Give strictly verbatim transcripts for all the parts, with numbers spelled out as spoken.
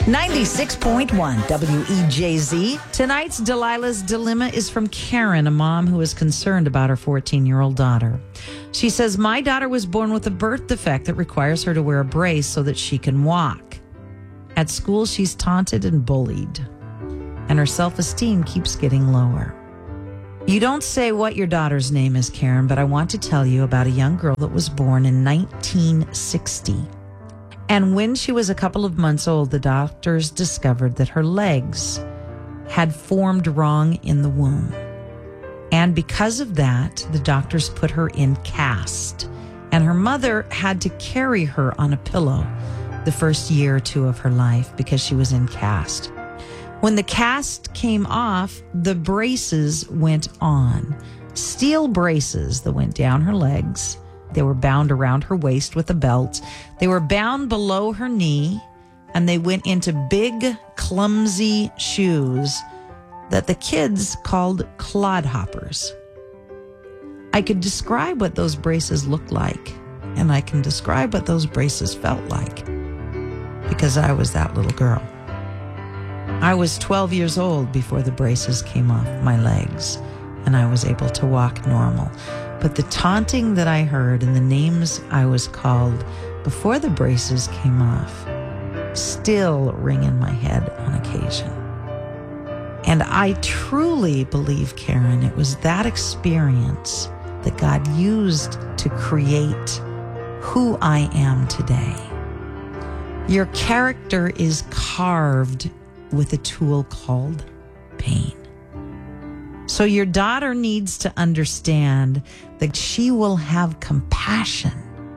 ninety-six point one W E J Z. Tonight's Delilah's Dilemma is from Karen, a mom who is concerned about her fourteen-year-old daughter. She says, my daughter was born with a birth defect that requires her to wear a brace so that she can walk. At school, she's taunted and bullied, and her self-esteem keeps getting lower. You don't say what your daughter's name is, Karen, but I want to tell you about a young girl that was born in nineteen sixty. And when she was a couple of months old, the doctors discovered that her legs had formed wrong in the womb. And because of that, the doctors put her in cast. And her mother had to carry her on a pillow the first year or two of her life because she was in cast. When the cast came off, the braces went on. Steel braces that went down her legs. They were bound around her waist with a belt. They were bound below her knee, and they went into big, clumsy shoes that the kids called clodhoppers. I could describe what those braces looked like, and I can describe what those braces felt like, because I was that little girl. I was twelve years old before the braces came off my legs, and I was able to walk normal. But the taunting that I heard and the names I was called before the braces came off still ring in my head on occasion. And I truly believe, Karen, it was that experience that God used to create who I am today. Your character is carved with a tool called pain. So your daughter needs to understand that she will have compassion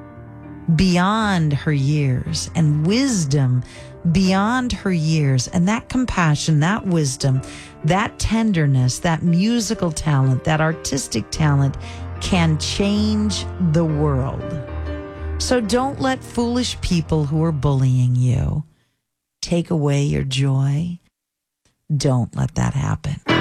beyond her years and wisdom beyond her years. And that compassion, that wisdom, that tenderness, that musical talent, that artistic talent can change the world. So don't let foolish people who are bullying you take away your joy. Don't let that happen.